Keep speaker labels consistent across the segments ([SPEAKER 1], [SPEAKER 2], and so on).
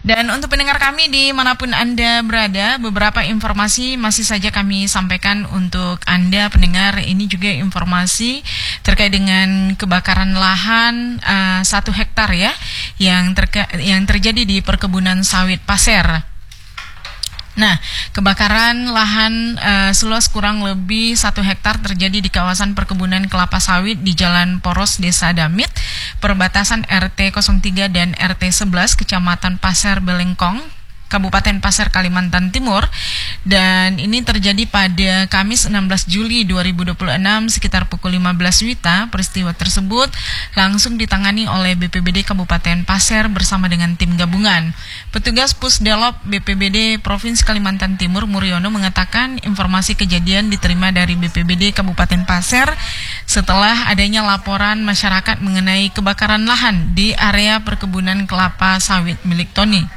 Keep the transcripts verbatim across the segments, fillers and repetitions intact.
[SPEAKER 1] Dan untuk pendengar kami dimanapun Anda berada, beberapa informasi masih saja kami sampaikan untuk Anda pendengar. Ini juga informasi terkait dengan kebakaran lahan uh, satu hektar ya, yang, terka- yang terjadi di perkebunan sawit Pasir. Nah, kebakaran lahan uh, seluas kurang lebih satu hektar terjadi di kawasan perkebunan kelapa sawit di Jalan Poros, Desa Damit, perbatasan R T nol tiga dan R T sebelas, Kecamatan Pasir Belengkong, Kabupaten Pasir, Kalimantan Timur. Dan ini terjadi pada Kamis enam belas Juli dua ribu dua puluh enam sekitar pukul lima belas W I B Ta. Peristiwa tersebut langsung ditangani oleh B P B D Kabupaten Pasir bersama dengan tim gabungan. Petugas Pusdelop B P B D Provinsi Kalimantan Timur Muriono mengatakan informasi kejadian diterima dari B P B D Kabupaten Pasir setelah adanya laporan masyarakat mengenai kebakaran lahan di area perkebunan kelapa sawit milik Tony.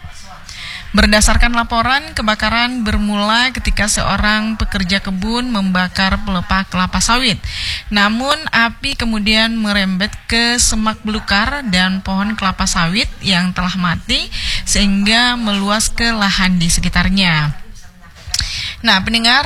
[SPEAKER 1] Berdasarkan laporan, kebakaran bermula ketika seorang pekerja kebun membakar pelepah kelapa sawit. Namun, api kemudian merembet ke semak belukar dan pohon kelapa sawit yang telah mati sehingga meluas ke lahan di sekitarnya. Nah, pendengar,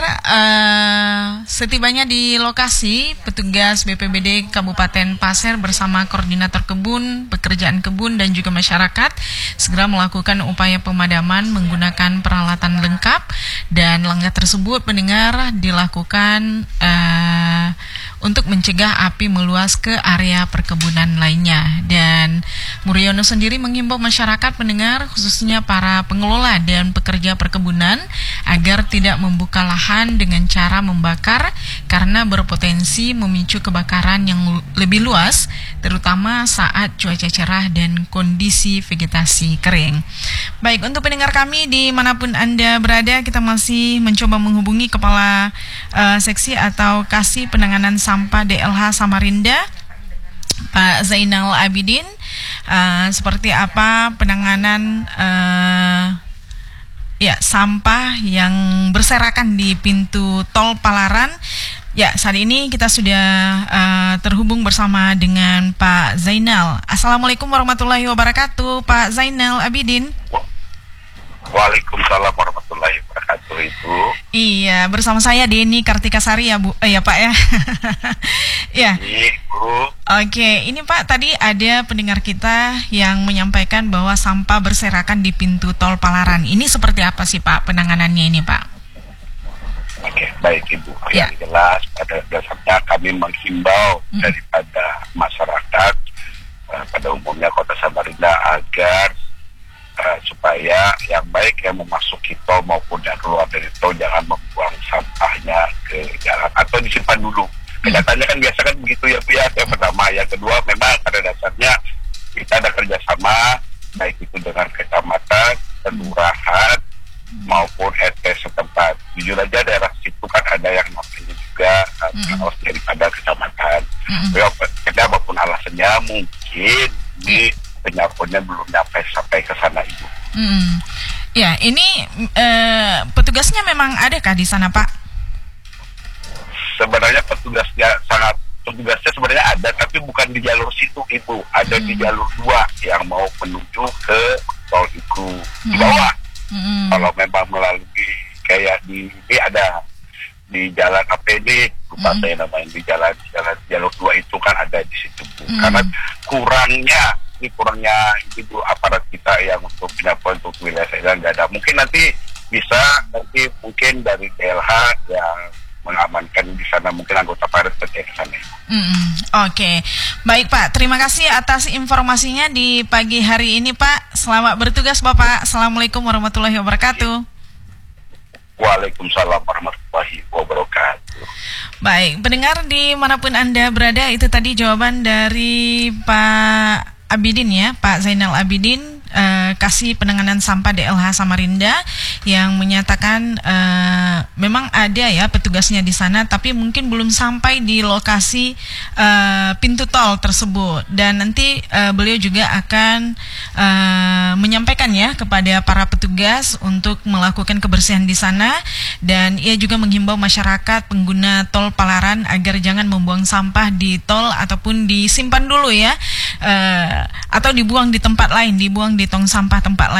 [SPEAKER 1] uh, setibanya di lokasi, petugas B P B D Kabupaten Pasir bersama koordinator kebun, pekerjaan kebun, dan juga masyarakat segera melakukan upaya pemadaman menggunakan peralatan lengkap, dan langkah tersebut, pendengar, dilakukan uh, untuk mencegah api meluas ke area perkebunan lainnya. Dan Muriono sendiri menghimbau masyarakat pendengar, khususnya para pengelola dan pekerja perkebunan, agar tidak membuka lahan dengan cara membakar karena berpotensi memicu kebakaran yang lebih luas, terutama saat cuaca cerah dan kondisi vegetasi kering. Baik, untuk pendengar kami dimanapun Anda berada, kita masih mencoba menghubungi Kepala uh, Seksi atau Kasih Penanganan Sampah D L H Samarinda, Pak Zainal Abidin. Uh, seperti apa penanganan uh, ya sampah yang berserakan di pintu tol Palaran? Ya, saat ini kita sudah uh, terhubung bersama dengan Pak Zainal. Assalamualaikum warahmatullahi wabarakatuh, Pak Zainal Abidin.
[SPEAKER 2] Waalaikumsalam warahmatullahi wabarakatuh, Ibu.
[SPEAKER 1] Iya, bersama saya Deni Kartikasari ya, Bu. Eh, ya, Pak ya. Ya.
[SPEAKER 2] Ibu.
[SPEAKER 1] Oke, ini Pak, tadi ada pendengar kita yang menyampaikan bahwa sampah berserakan di pintu tol Palaran. Ini seperti apa sih, Pak, penanganannya ini, Pak?
[SPEAKER 2] Oke, baik Ibu.
[SPEAKER 1] Ya.
[SPEAKER 2] Yang jelas pada dasarnya kami menghimbau hmm. daripada masyarakat uh, pada umumnya Kota Samarinda agar Uh, supaya yang baik yang memasuki tol maupun yang keluar dari tol jangan membuang sampahnya ke jalan atau disimpan dulu. Kenyataannya kan biasa kan begitu ya Bu ya. Yang pertama, yang kedua memang pada dasarnya kita ada kerjasama baik itu dengan kecamatan, kelurahan maupun R T setempat. Jujur aja daerah situ kan ada yang namanya juga pengawas uh, daripada kecamatan. Ya, kita apapun alasannya mungkin di penyapunnya belum sampai sampai ke sana Ibu.
[SPEAKER 1] Hmm. Ya, ini eh, petugasnya memang adakah di sana Pak?
[SPEAKER 2] Sebenarnya petugasnya sangat petugasnya sebenarnya ada, tapi bukan di jalur situ Ibu. Ada hmm. di jalur dua yang mau menuju ke tol itu hmm. di bawah. Hmm. Kalau memang melalui kayak di ini ada di jalan A P D, lupa hmm. saya namanya di jalan jalan jalur dua itu kan ada di situ Bu. Hmm. Karena kurangnya ini kurangnya itu aparat kita yang untuk penyapuan untuk wilayah saya nggak ada. Mungkin nanti bisa nanti mungkin dari D L H yang mengamankan di sana, mungkin anggota aparat kerja ke sana.
[SPEAKER 1] Mm-hmm. Oke, okay. Baik Pak, terima kasih atas informasinya di pagi hari ini Pak. Selamat bertugas Bapak. Assalamualaikum warahmatullahi wabarakatuh.
[SPEAKER 2] Waalaikumsalam warahmatullahi wabarakatuh.
[SPEAKER 1] Baik, pendengar dimanapun Anda berada, itu tadi jawaban dari Pak Abidin ya, Pak Zainal Abidin, eh, Kasih Penanganan Sampah D L H Samarinda, yang menyatakan eh, memang ada ya petugasnya di sana, tapi mungkin belum sampai di lokasi eh, pintu tol tersebut. Dan nanti eh, beliau juga akan eh, menyampaikan ya kepada para petugas untuk melakukan kebersihan di sana. Dan ia juga menghimbau masyarakat pengguna tol Palaran agar jangan membuang sampah di tol ataupun disimpan dulu ya. Uh, atau dibuang di tempat lain, dibuang di tong sampah tempat lain.